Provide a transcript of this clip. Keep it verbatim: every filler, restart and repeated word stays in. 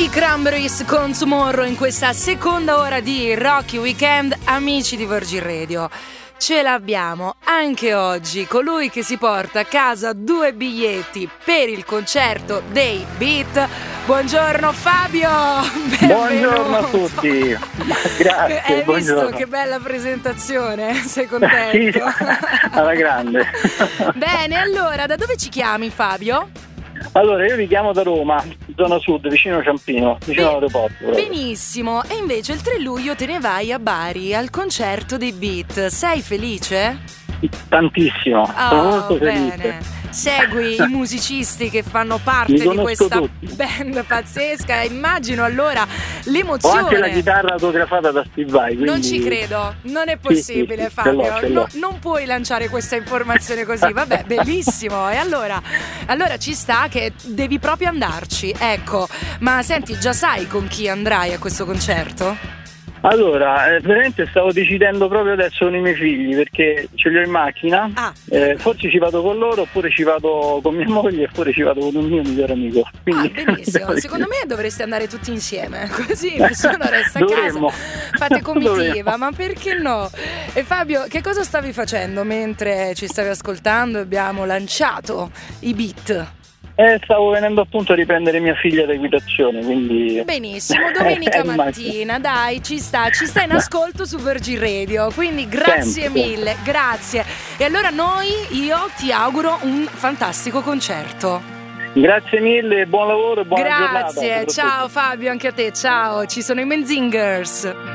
I Cranberries con Tomorrow in questa seconda ora di Rocky Weekend, amici di Virgin Radio. Ce l'abbiamo anche oggi, colui che si porta a casa due biglietti per il concerto dei Beat. Buongiorno Fabio! Benvenuto. Buongiorno a tutti, grazie. Hai buongiorno. visto che bella presentazione? Sei contento? Sì, alla grande. Bene, allora, da dove ci chiami Fabio? Allora, io vi chiamo da Roma, zona sud, vicino Ciampino, vicino Be- all'aeroporto. Benissimo, e invece il tre luglio te ne vai a Bari al concerto dei Beat. Sei felice? Tantissimo, sono Oh, molto felice. bene. Segui i musicisti che fanno parte Li di conosco questa tutti. band pazzesca. Immagino allora Ho l'emozione. anche la chitarra autografata da Steve Vai, quindi... Non ci credo, non è possibile, sì, sì, Fabio. ce l'ho, ce l'ho. No, non puoi lanciare questa informazione così. Vabbè, bellissimo. E allora, allora ci sta che devi proprio andarci. Ecco, ma senti, già sai con chi andrai a questo concerto? Allora, eh, veramente stavo decidendo proprio adesso con i miei figli, perché ce li ho in macchina. Ah. Eh, forse ci vado con loro, oppure ci vado con mia moglie, oppure ci vado con un mio migliore amico. Quindi, Ah, benissimo, secondo me dovreste andare tutti insieme, così nessuno resta a Dovremmo. casa, fate comitiva, Dovremmo. ma perché no? E Fabio, che cosa stavi facendo mentre ci stavi ascoltando e abbiamo lanciato i Beat? Eh, stavo venendo appunto a riprendere mia figlia da equitazione, quindi... Benissimo, domenica Eh, mattina, dai, ci sta, ci sta in ascolto su Virgin Radio, quindi grazie Sempre. mille, grazie. E allora noi, io ti auguro un fantastico concerto. Grazie mille, buon lavoro e buona giornata. Grazie, soprattutto. ciao Fabio, anche a te, ciao, ci sono i Menzingers.